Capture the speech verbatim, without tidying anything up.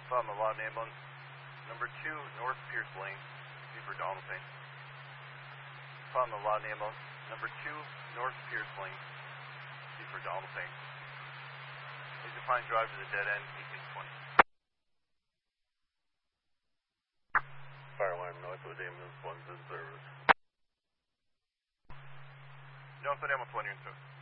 Found the Law ambulance. Number two, North Pierce Lane. See for Donald Payne. Found the Law ambulance. Number two, North Pierce Lane. See for Donald Payne. Please define drive to the dead end, eighteen twenty. Fire alarm north with ambulance one's in service. North with ambulance one, you're in service.